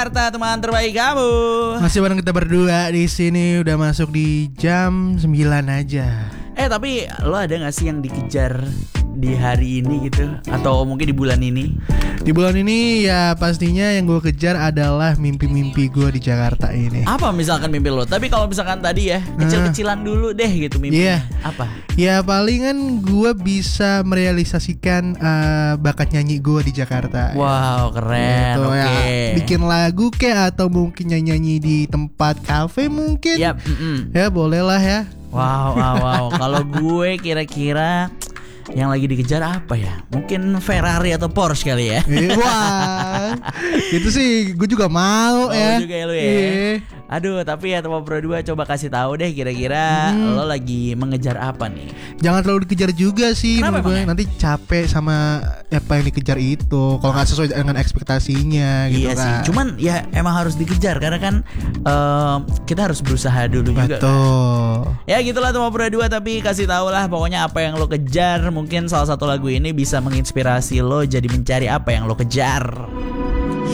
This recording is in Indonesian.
Jakarta, teman terbaik kamu. Masih bareng kita berdua di sini, udah masuk di jam 9 aja. Tapi lo ada gak sih yang dikejar di hari ini gitu? Atau mungkin di bulan ini? Di bulan ini ya pastinya yang gue kejar adalah mimpi-mimpi gue di Jakarta ini. Apa misalkan mimpi lo? Tapi kalau misalkan tadi ya kecil-kecilan dulu deh gitu mimpinya. Apa? Ya palingan gue bisa merealisasikan bakat nyanyi gue di Jakarta. Wow, keren. Gitu, Oke. ya, bikin lagu kek atau mungkin nyanyi di tempat kafe mungkin. Yap, Ya boleh lah ya. Wow. Kalau gue kira-kira yang lagi dikejar apa ya? Mungkin Ferrari atau Porsche kali ya. Wah, itu sih gue juga mau ya. Juga ya lu ya. Aduh, tapi ya teman Pro 2 coba kasih tahu deh kira-kira lo lagi mengejar apa nih? Jangan terlalu dikejar juga sih. Kenapa gue nanti capek sama apa yang dikejar itu. Kalau nggak sesuai dengan ekspektasinya gitu iya kan. sih. Cuman ya emang harus dikejar karena kan kita harus berusaha dulu juga. Betul. Ya gitulah teman Pro 2, tapi kasih tahu lah pokoknya apa yang lo kejar. Mungkin salah satu lagu ini bisa menginspirasi lo jadi mencari apa yang lo kejar.